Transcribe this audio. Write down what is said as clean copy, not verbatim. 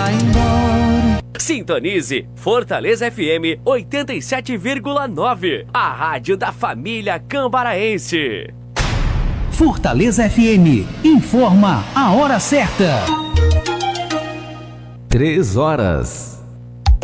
vai embora. Sintonize Fortaleza FM 87,9, a rádio da família cambaraense. Fortaleza FM informa a hora certa. 3 horas.